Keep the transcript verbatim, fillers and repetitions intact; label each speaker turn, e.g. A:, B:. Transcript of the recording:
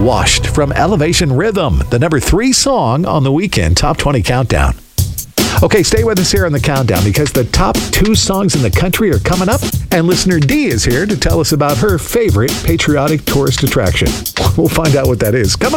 A: Washed from Elevation Rhythm, the number three song on the Weekend Top twenty Countdown. Okay, stay with us here on the countdown because the top two songs in the country are coming up, and listener D is here to tell us about her favorite patriotic tourist attraction. We'll find out what that is coming